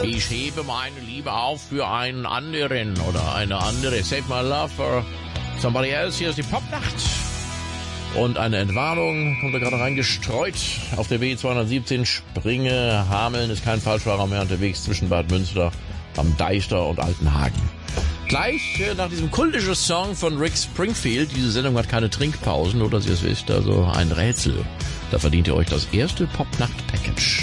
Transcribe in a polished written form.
Ich hebe meine Liebe auf für einen anderen oder eine andere. Save my love for somebody else. Hier ist die Popnacht. Und eine Entwarnung kommt da gerade reingestreut. Auf der W217 Springe, Hameln ist kein Falschfahrer mehr unterwegs zwischen Bad Münster, am Deichter und Altenhagen. Gleich nach diesem kultischen Song von Rick Springfield. Diese Sendung hat keine Trinkpausen, nur dass ihr es wisst. Also ein Rätsel. Da verdient ihr euch das erste Popnacht-Package.